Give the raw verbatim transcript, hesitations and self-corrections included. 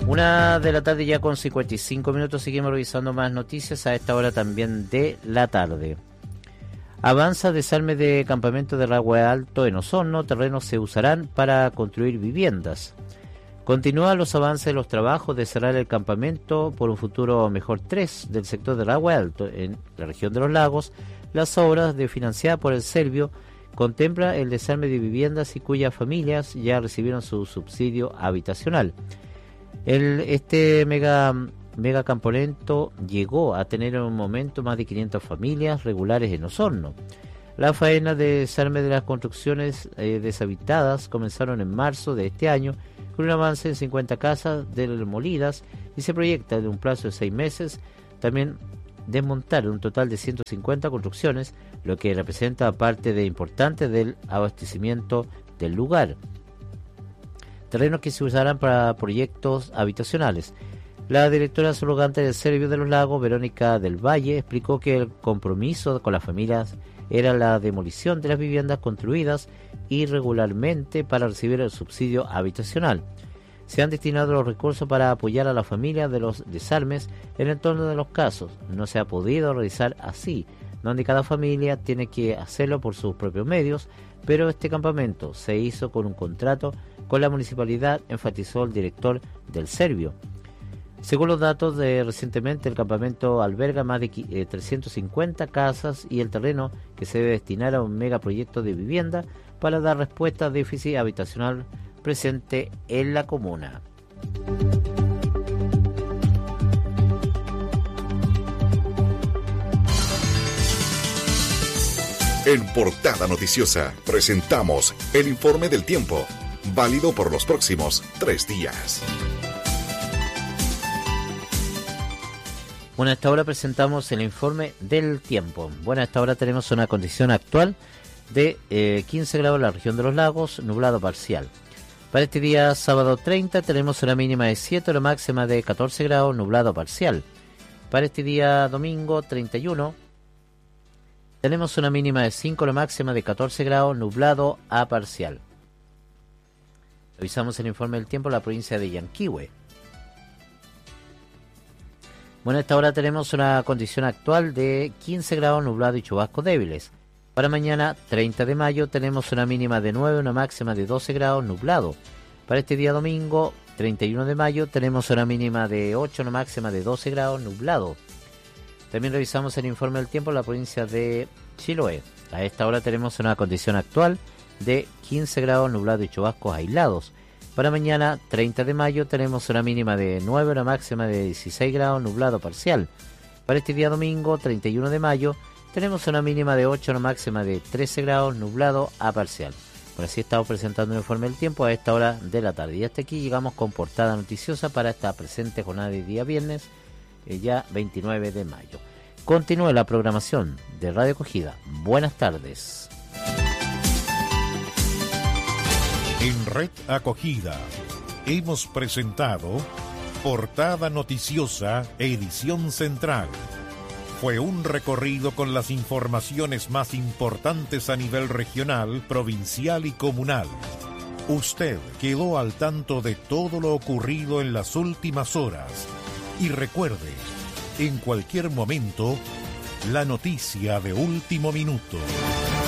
Una de la tarde ya con cincuenta y cinco minutos, seguimos revisando más noticias a esta hora también de la tarde. Avanza desarme de campamento de Ragüe Alto en Osorno, terrenos se usarán para construir viviendas. Continúan los avances de los trabajos de cerrar el campamento por un futuro mejor tres del sector de Ragüe Alto en la región de los lagos. Las obras de financiadas por el Servio contempla el desarme de viviendas y cuyas familias ya recibieron su subsidio habitacional. El, este mega, mega campamento llegó a tener en un momento más de quinientas familias regulares en Osorno. La faena de desarme de las construcciones eh, deshabitadas comenzaron en marzo de este año con un avance en cincuenta casas demolidas y se proyecta de un plazo de seis meses también desmontar un total de ciento cincuenta construcciones, lo que representa parte de importante del abastecimiento del lugar. Terrenos que se usarán para proyectos habitacionales. La directora subrogante del Servio de los Lagos, Verónica del Valle, explicó que el compromiso con las familias era la demolición de las viviendas construidas irregularmente para recibir el subsidio habitacional. Se han destinado los recursos para apoyar a las familias de los desarmes en el entorno de los casos. No se ha podido realizar así, donde cada familia tiene que hacerlo por sus propios medios, pero este campamento se hizo con un contrato con la municipalidad, enfatizó el director del Servio. Según los datos de recientemente, el campamento alberga más de eh, trescientas cincuenta casas y el terreno que se debe destinar a un megaproyecto de vivienda para dar respuesta al déficit habitacional presente en la comuna. En Portada Noticiosa presentamos el informe del tiempo, válido por los próximos tres días. Bueno, a esta hora presentamos el informe del tiempo. Bueno, a esta hora tenemos una condición actual de eh, quince grados en la región de los lagos, nublado parcial. Para este día sábado treinta tenemos una mínima de siete, una máxima de catorce grados, nublado parcial. Para este día domingo treinta y uno tenemos una mínima de cinco, una máxima de catorce grados, nublado a parcial. Revisamos el informe del tiempo en la provincia de Yanquihue. Bueno, a esta hora tenemos una condición actual de quince grados, nublado y chubascos débiles. Para mañana, treinta de mayo, tenemos una mínima de nueve, una máxima de doce grados, nublado. Para este día domingo, treinta y uno de mayo, tenemos una mínima de ocho, una máxima de doce grados, nublado. También revisamos el informe del tiempo en la provincia de Chiloé. A esta hora tenemos una condición actual de quince grados, nublado y chubascos aislados. Para mañana, treinta de mayo, tenemos una mínima de nueve, una máxima de dieciséis grados, nublado parcial. Para este día domingo, treinta y uno de mayo, tenemos una mínima de ocho, una máxima de trece grados, nublado a parcial. Bueno, así estamos presentando el informe del tiempo a esta hora de la tarde. Y hasta aquí llegamos con Portada Noticiosa para esta presente jornada de día viernes, eh, ya veintinueve de mayo. Continúe la programación de Radio Acogida. Buenas tardes. En Red Acogida hemos presentado Portada Noticiosa, edición central. Fue un recorrido con las informaciones más importantes a nivel regional, provincial y comunal. Usted quedó al tanto de todo lo ocurrido en las últimas horas. Y recuerde, en cualquier momento, la noticia de último minuto.